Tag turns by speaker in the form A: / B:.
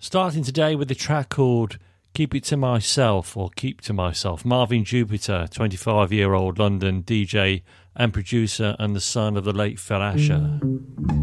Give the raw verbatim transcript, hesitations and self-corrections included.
A: Starting today with a track called Keep It To Myself, or Keep To Myself. Marvin Jupiter, twenty-five-year-old London D J and producer and the son of the late Phil Asher.